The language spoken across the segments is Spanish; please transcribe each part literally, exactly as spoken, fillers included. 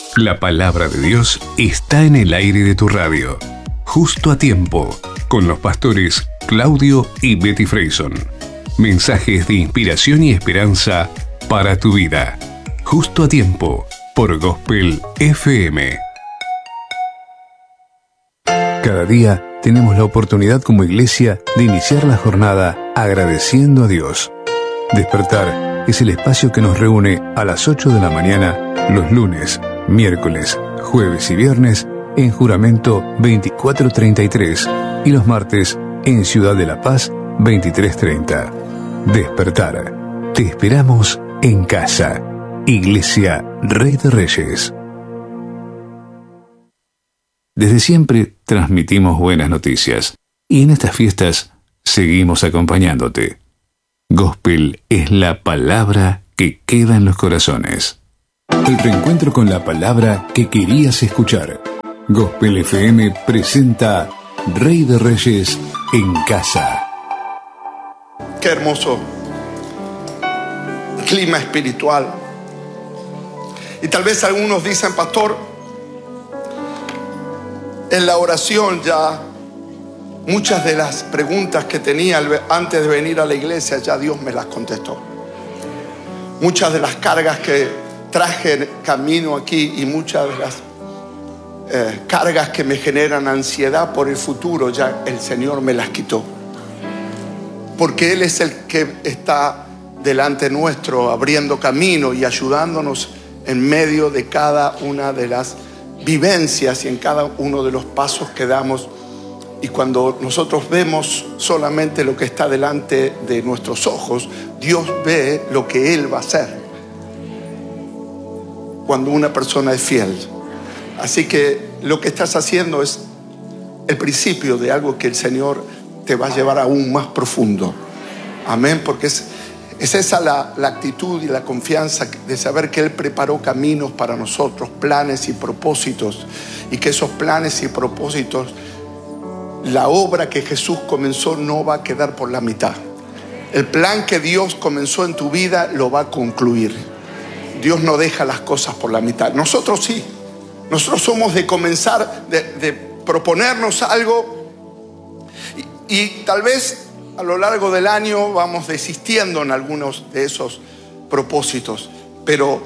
La palabra de Dios está en el aire de tu radio. Justo a tiempo, con los pastores Claudio y Betty Freyson. Mensajes de inspiración y esperanza para tu vida. Justo a tiempo, por Gospel F M. Cada día tenemos la oportunidad como iglesia de iniciar la jornada agradeciendo a Dios. Despertar es el espacio que nos reúne a las ocho de la mañana los lunes, miércoles, jueves y viernes en Juramento veinticuatro treinta y tres y los martes en Ciudad de la Paz veintitrés treinta. Despertar. Te esperamos en casa. Iglesia Rey de Reyes. Desde siempre transmitimos buenas noticias y en estas fiestas seguimos acompañándote. Gospel es la palabra que queda en los corazones. El reencuentro con la palabra que querías escuchar. Gospel F M presenta Rey de Reyes en casa. Qué hermoso clima espiritual. Y tal vez algunos dicen, pastor, en la oración ya muchas de las preguntas que tenía antes de venir a la iglesia ya Dios me las contestó. Muchas de las cargas que traje camino aquí y muchas de las eh, cargas que me generan ansiedad por el futuro ya el Señor me las quitó. Porque Él es el que está delante nuestro abriendo camino y ayudándonos en medio de cada una de las vivencias y en cada uno de los pasos que damos. Y cuando nosotros vemos solamente lo que está delante de nuestros ojos, Dios ve lo que Él va a hacer cuando una persona es fiel. Así que lo que estás haciendo es el principio de algo que el Señor te va a llevar aún más profundo. Amén, porque es, es esa la, la actitud y la confianza de saber que Él preparó caminos para nosotros, planes y propósitos, y que esos planes y propósitos, la obra que Jesús comenzó no va a quedar por la mitad. El plan que Dios comenzó en tu vida lo va a concluir. Dios no deja las cosas por la mitad. Nosotros sí. Nosotros somos de comenzar, de, de proponernos algo y, y tal vez a lo largo del año vamos desistiendo en algunos de esos propósitos. Pero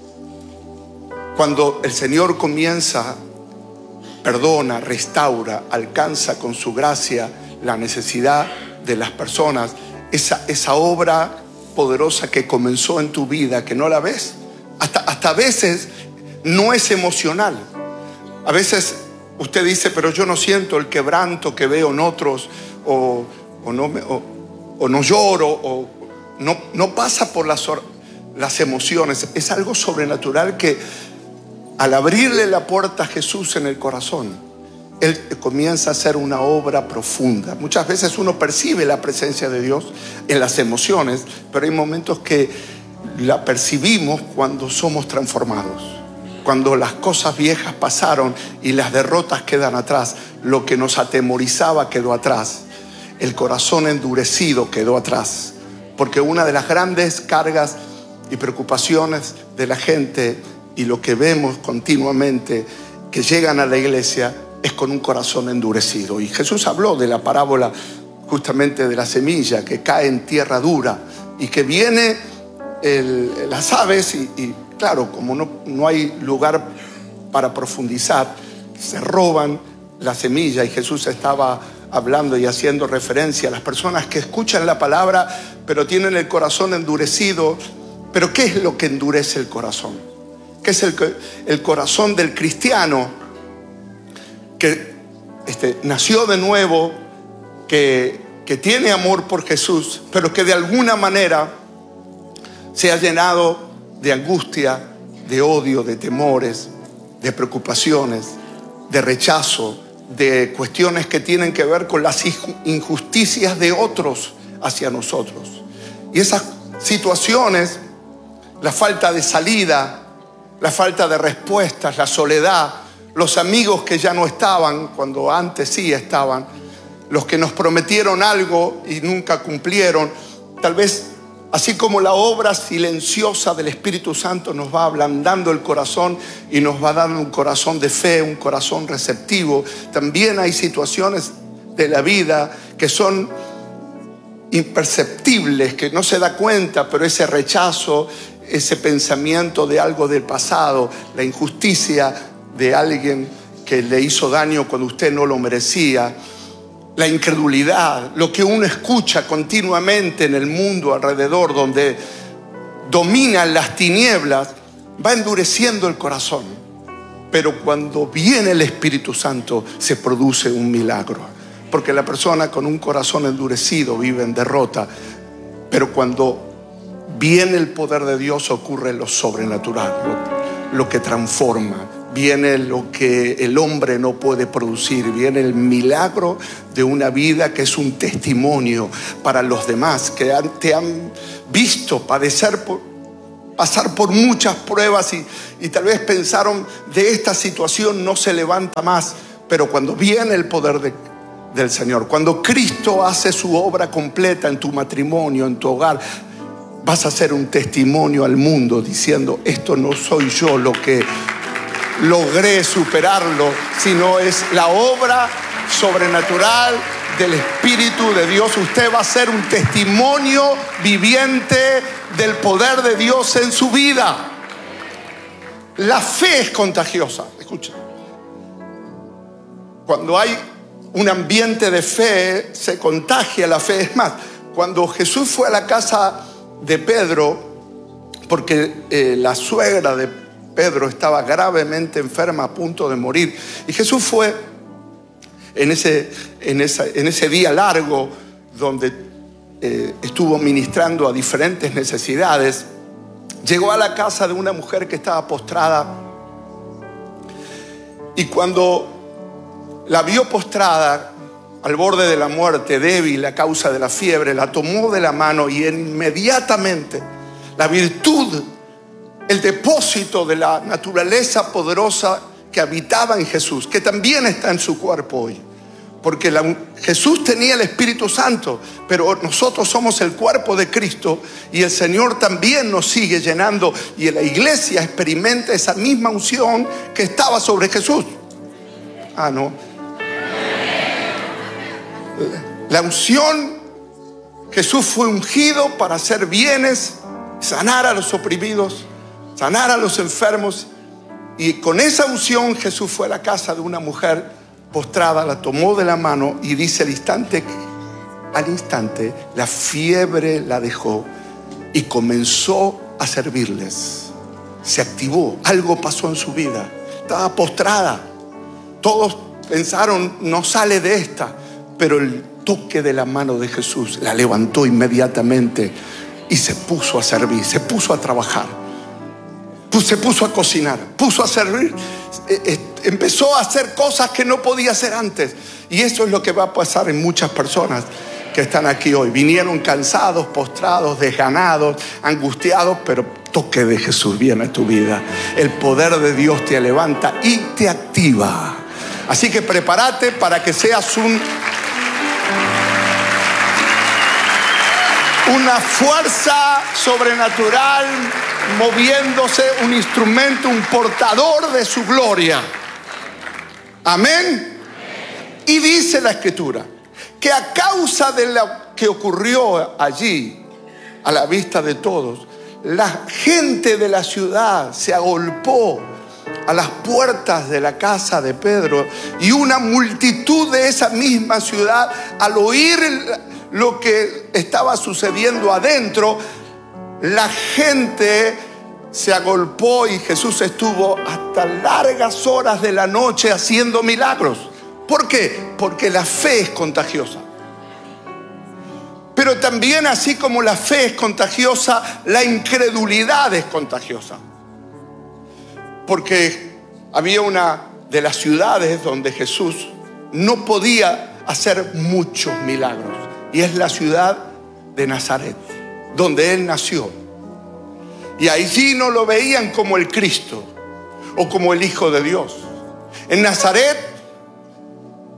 cuando el Señor comienza, perdona, restaura, alcanza con su gracia la necesidad de las personas, esa, esa obra poderosa que comenzó en tu vida, que no la ves, hasta, hasta a veces no es emocional. A veces usted dice, pero yo no siento el quebranto que veo en otros, o, o, no, me, o, o no lloro, o no, no pasa por las, las emociones. Es algo sobrenatural que al abrirle la puerta a Jesús en el corazón, Él comienza a hacer una obra profunda. Muchas veces uno percibe la presencia de Dios en las emociones, pero hay momentos que la percibimos cuando somos transformados. Cuando las cosas viejas pasaron y las derrotas quedan atrás, lo que nos atemorizaba quedó atrás, el corazón endurecido quedó atrás. Porque una de las grandes cargas y preocupaciones de la gente y lo que vemos continuamente que llegan a la iglesia es con un corazón endurecido. Y Jesús habló de la parábola justamente de la semilla que cae en tierra dura y que viene el, las aves y, y claro, como no, no hay lugar para profundizar, se roban la semilla. Y Jesús estaba hablando y haciendo referencia a las personas que escuchan la palabra pero tienen el corazón endurecido. Pero ¿qué es lo que endurece el corazón? ¿Qué es el, el corazón del cristiano que este, nació de nuevo, que, que tiene amor por Jesús, pero que de alguna manera se ha llenado de angustia, de odio, de temores, de preocupaciones, de rechazo, de cuestiones que tienen que ver con las injusticias de otros hacia nosotros? Y esas situaciones, la falta de salida, la falta de respuestas, la soledad, los amigos que ya no estaban cuando antes sí estaban, los que nos prometieron algo y nunca cumplieron, tal vez Así como la obra silenciosa del Espíritu Santo nos va ablandando el corazón y nos va dando un corazón de fe, un corazón receptivo, también hay situaciones de la vida que son imperceptibles, que no se da cuenta, pero ese rechazo, ese pensamiento de algo del pasado, la injusticia de alguien que le hizo daño cuando usted no lo merecía, la incredulidad, lo que uno escucha continuamente en el mundo alrededor, donde dominan las tinieblas, va endureciendo el corazón. Pero cuando viene el Espíritu Santo, se produce un milagro. Porque la persona con un corazón endurecido vive en derrota. Pero cuando viene el poder de Dios, ocurre lo sobrenatural, lo, lo que transforma. Viene lo que el hombre no puede producir. Viene el milagro de una vida que es un testimonio para los demás, que han, te han visto padecer por, pasar por muchas pruebas y, y tal vez pensaron, de esta situación no se levanta más. Pero cuando viene el poder de, del Señor, cuando Cristo hace su obra completa en tu matrimonio, en tu hogar, vas a ser un testimonio al mundo diciendo: esto no soy yo lo que logré superarlo, sino es la obra sobrenatural del Espíritu de Dios. Usted va a ser un testimonio viviente del poder de Dios en su vida. La fe es contagiosa. Escucha, cuando hay un ambiente de fe, se contagia la fe. Es más, cuando Jesús fue a la casa de Pedro, porque eh, la suegra de Pedro estaba gravemente enferma, a punto de morir, y Jesús fue en ese, en esa, en ese día largo donde eh, estuvo ministrando a diferentes necesidades. Llegó a la casa de una mujer que estaba postrada, y cuando la vio postrada al borde de la muerte, débil a causa de la fiebre, la tomó de la mano y inmediatamente la virtud, el depósito de la naturaleza poderosa que habitaba en Jesús, que también está en su cuerpo hoy. Porque la, Jesús tenía el Espíritu Santo, pero nosotros somos el cuerpo de Cristo y el Señor también nos sigue llenando, y la iglesia experimenta esa misma unción que estaba sobre Jesús. Ah, no. La unción, Jesús fue ungido para hacer bienes, sanar a los oprimidos, sanar a los enfermos, y con esa unción Jesús fue a la casa de una mujer postrada, la tomó de la mano y dice al instante, al instante la fiebre la dejó y comenzó a servirles. Se activó, algo pasó en su vida. Estaba postrada, todos pensaron, no sale de esta, pero el toque de la mano de Jesús la levantó inmediatamente y se puso a servir, se puso a trabajar. Se puso a cocinar, puso a servir, eh, empezó a hacer cosas que no podía hacer antes. Y eso es lo que va a pasar en muchas personas que están aquí hoy. Vinieron cansados, postrados, desganados, angustiados, pero toque de Jesús viene a tu vida. El poder de Dios te levanta y te activa. Así que prepárate para que seas un... una fuerza sobrenatural moviéndose, un instrumento, un portador de su gloria. Amén. Y dice la Escritura que a causa de lo que ocurrió allí, a la vista de todos, la gente de la ciudad se agolpó a las puertas de la casa de Pedro, y una multitud de esa misma ciudad, al oír lo que estaba sucediendo adentro, la gente se agolpó y Jesús estuvo hasta largas horas de la noche haciendo milagros. ¿Por qué? Porque la fe es contagiosa. Pero también, así como la fe es contagiosa, la incredulidad es contagiosa. Porque había una de las ciudades donde Jesús no podía hacer muchos milagros, y es la ciudad de Nazaret, donde él nació. Y allí no lo veían como el Cristo o como el Hijo de Dios. En Nazaret,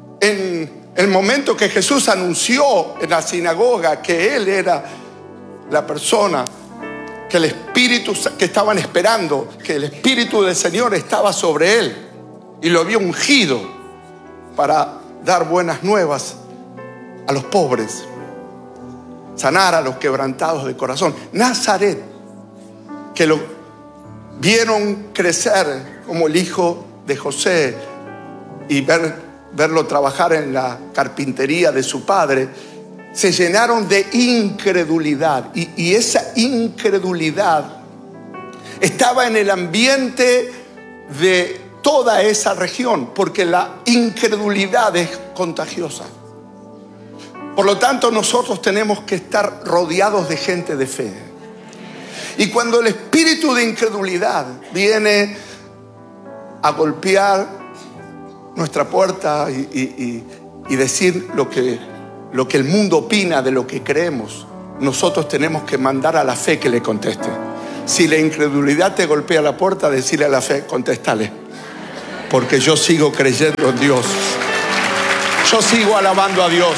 en el momento que Jesús anunció en la sinagoga que él era la persona que el Espíritu, que estaban esperando, que el Espíritu del Señor estaba sobre él y lo había ungido para dar buenas nuevas a los pobres, sanar a los quebrantados de corazón. Nazaret, que lo vieron crecer como el hijo de José y ver, verlo trabajar en la carpintería de su padre, se llenaron de incredulidad. Y, y esa incredulidad estaba en el ambiente de toda esa región, porque la incredulidad es contagiosa. Por lo tanto, nosotros tenemos que estar rodeados de gente de fe. Y cuando el espíritu de incredulidad viene a golpear nuestra puerta y, y, y, y decir lo que, lo que el mundo opina de lo que creemos, nosotros tenemos que mandar a la fe que le conteste. Si la incredulidad te golpea la puerta, decirle a la fe, contéstale, porque yo sigo creyendo en Dios. Yo sigo alabando a Dios.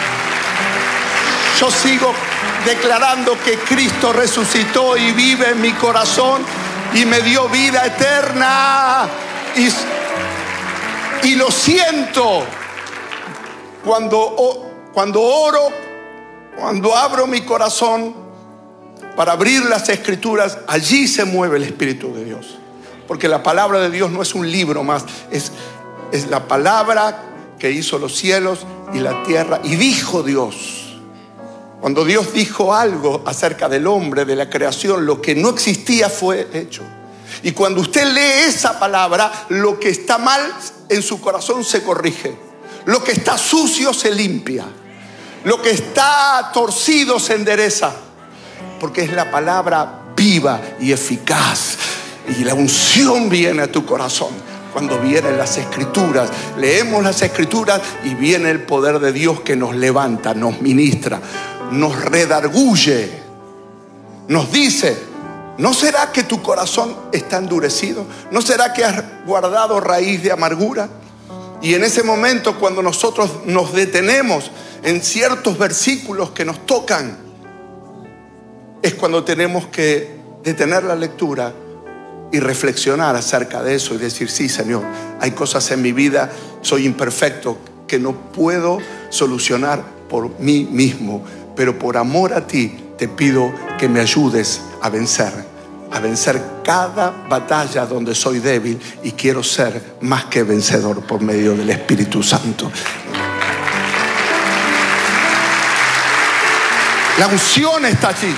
Yo sigo declarando que Cristo resucitó y vive en mi corazón y me dio vida eterna. Y, y lo siento cuando, cuando oro, cuando abro mi corazón para abrir las Escrituras, allí se mueve el Espíritu de Dios. Porque la palabra de Dios no es un libro más, es, es la palabra que hizo los cielos y la tierra. Y dijo Dios. Cuando Dios dijo algo acerca del hombre, de la creación, lo que no existía fue hecho. Y cuando usted lee esa palabra, lo que está mal en su corazón se corrige. Lo que está sucio se limpia. Lo que está torcido se endereza. Porque es la palabra viva y eficaz. Y la unción viene a tu corazón. Cuando vienen las Escrituras, leemos las Escrituras y viene el poder de Dios que nos levanta, nos ministra, nos redarguye, nos dice: ¿no será que tu corazón está endurecido? ¿No será que has guardado raíz de amargura? Y en ese momento, cuando nosotros nos detenemos en ciertos versículos que nos tocan, es cuando tenemos que detener la lectura y reflexionar acerca de eso y decir: sí, Señor, hay cosas en mi vida, soy imperfecto, que no puedo solucionar por mí mismo, pero por amor a ti te pido que me ayudes a vencer, a vencer cada batalla donde soy débil, y quiero ser más que vencedor por medio del Espíritu Santo. La unción está allí.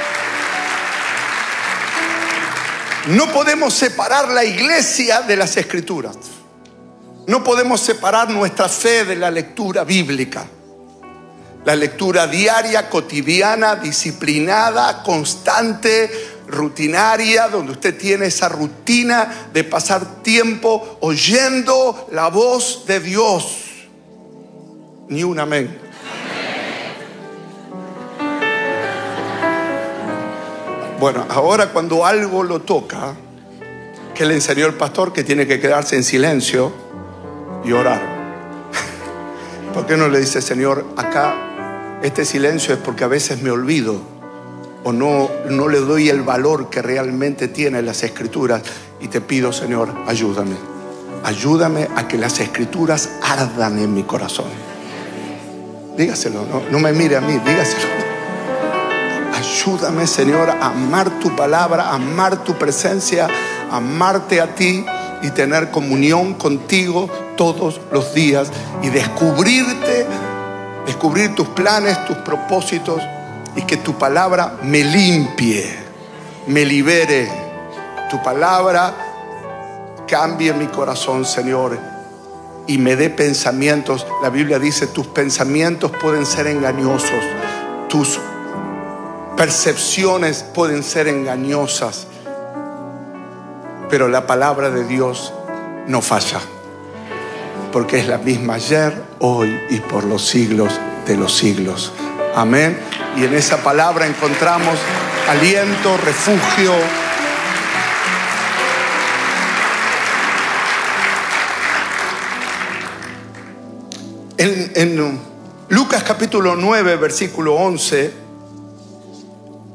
No podemos separar la iglesia de las Escrituras. No podemos separar nuestra fe de la lectura bíblica. La lectura diaria, cotidiana, disciplinada, constante, rutinaria, donde usted tiene esa rutina de pasar tiempo oyendo la voz de Dios. Ni un amén. Bueno, ahora cuando algo lo toca, ¿qué le enseñó el pastor? Que tiene que quedarse en silencio y orar. ¿Por qué no le dice: Señor, acá este silencio es porque a veces me olvido o no, no le doy el valor que realmente tienen las Escrituras, y te pido, Señor, ayúdame. Ayúdame a que las Escrituras ardan en mi corazón. Dígaselo, no, no me mire a mí, dígaselo. Ayúdame, Señor, a amar tu palabra, a amar tu presencia, a amarte a ti y tener comunión contigo todos los días y descubrirte, descubrir tus planes, tus propósitos, y que tu palabra me limpie, me libere. Tu palabra cambie mi corazón, Señor, y me dé pensamientos. La Biblia dice: tus pensamientos pueden ser engañosos, tus percepciones pueden ser engañosas, pero la palabra de Dios no falla, porque es la misma ayer, hoy y por los siglos de los siglos. Amén. Y en esa palabra encontramos aliento, refugio. En, en Lucas capítulo nueve, versículo once,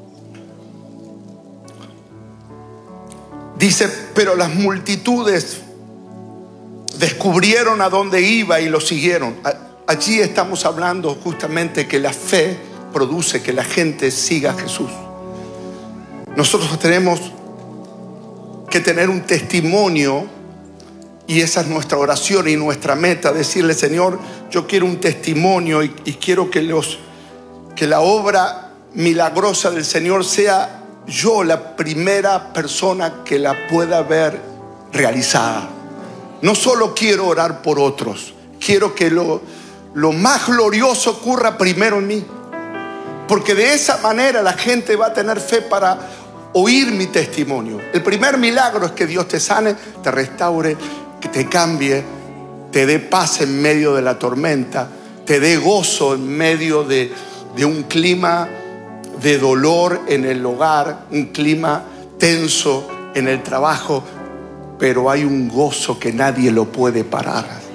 Dice, pero las multitudes descubrieron a dónde iba y lo siguieron. Allí estamos hablando justamente que la fe produce que la gente siga a Jesús. Nosotros tenemos que tener un testimonio, y esa es nuestra oración y nuestra meta, decirle: Señor, yo quiero un testimonio y, y quiero que, los, que la obra milagrosa del Señor sea yo la primera persona que la pueda ver realizada. No solo quiero orar por otros, quiero que lo, lo más glorioso ocurra primero en mí, porque de esa manera la gente va a tener fe para oír mi testimonio. El primer milagro es que Dios te sane, te restaure, que te cambie, te dé paz en medio de la tormenta, te dé gozo en medio de, de un clima de dolor en el hogar, un clima tenso en el trabajo, pero hay un gozo que nadie lo puede parar.